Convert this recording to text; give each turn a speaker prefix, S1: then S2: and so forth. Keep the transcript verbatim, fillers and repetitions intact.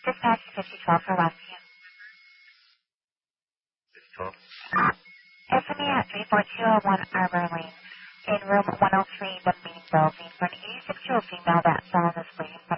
S1: Dispatch fifty twelve for Westview.
S2: fifty twelve.
S1: It's me at three four two oh one Arbor Lane in room one oh three, the main building, for an eighty-six-year-old female that fell on the screen from